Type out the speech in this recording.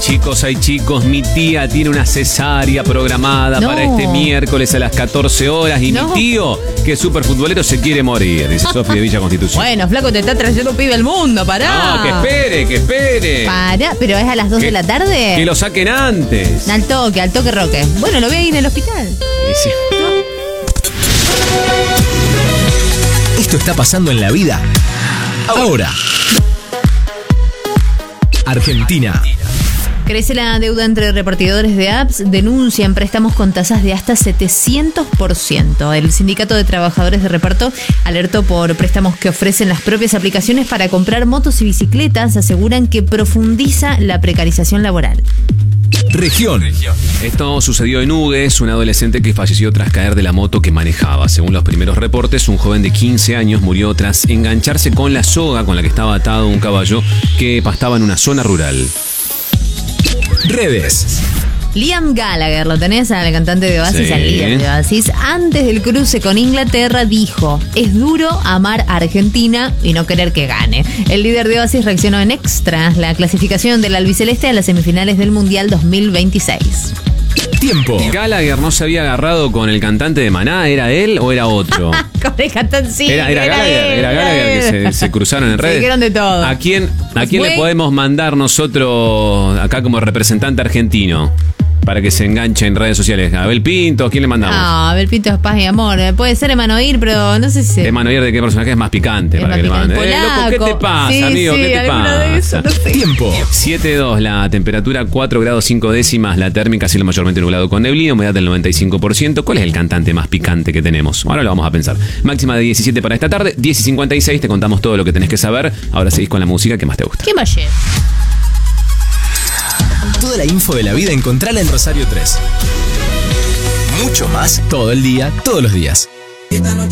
Hay chicos, mi tía tiene una cesárea programada para este miércoles a las 14 horas y mi tío, que es súper futbolero, se quiere morir, dice Sofía de Villa Constitución. Bueno, flaco, te está trayendo un pibe al mundo, pará. No, que espere. Pará, pero es a las 2 de la tarde. Que lo saquen antes. Al toque, Roque. Bueno, lo ve ahí en el hospital. Sí. Esto está pasando en la vida ahora. Argentina. Crece la deuda entre repartidores de apps, denuncian préstamos con tasas de hasta 700%. El Sindicato de Trabajadores de Reparto alertó por préstamos que ofrecen las propias aplicaciones para comprar motos y bicicletas. Aseguran que profundiza la precarización laboral. Región. Esto sucedió en Hugues, un adolescente que falleció tras caer de la moto que manejaba. Según los primeros reportes, un joven de 15 años murió tras engancharse con la soga con la que estaba atado un caballo que pastaba en una zona rural. Redes. Liam Gallagher, ¿lo tenés? Al cantante de Oasis, Sí. al líder de Oasis. Antes del cruce con Inglaterra dijo: es duro amar a Argentina y no querer que gane. El líder de Oasis reaccionó en Extra, la clasificación del albiceleste a las semifinales del Mundial 2026. Tiempo. Gallagher no se había agarrado con el cantante de Maná, ¿era él o era otro? Con el cantante, sí. Era Gallagher que se cruzaron en redes. Se dijeron de todo. ¿A quién le podemos mandar nosotros acá como representante argentino para que se enganche en redes sociales? ¿A Abel Pinto? ¿A quién le mandamos? No, Abel Pinto es paz y amor. Puede ser Emanuel, pero no sé si... Emanuel, ¿de qué personaje es más picante? Es Para más que le mande. picante. Loco, ¿qué te pasa, Sí, amigo? sí, ¿Qué te alguna pasa? de esas, no sé. Tiempo. 7:02, la temperatura 4 grados 5 décimas, la térmica, cielo mayormente nublado con neblina, humedad del 95%. ¿Cuál es el cantante más picante que tenemos? Ahora lo vamos a pensar. Máxima de 17 para esta tarde, 10:56, te contamos todo lo que tenés que saber. Ahora seguís con la música que más te gusta. ¿Quién va a llegar? Toda la info de la vida encontrala en Rosario 3. Mucho más todo el día, todos los días.